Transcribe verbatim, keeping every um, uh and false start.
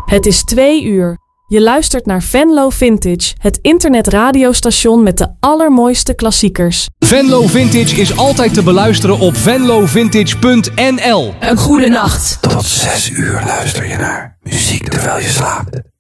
Het is twee uur. Je luistert naar Venlo Vintage, het internetradiostation met de allermooiste klassiekers. Venlo Vintage is altijd te beluisteren op venlo vintage punt n l. Een goede nacht. Tot zes uur luister je naar muziek terwijl je slaapt.